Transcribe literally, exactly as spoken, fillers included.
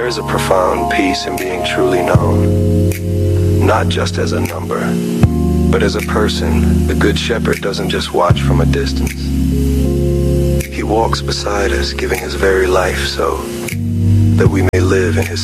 There is a profound peace in being truly known, not just as a number, but as a person. The Good Shepherd doesn't just watch from a distance. He walks beside us, giving his very life so that we may live in his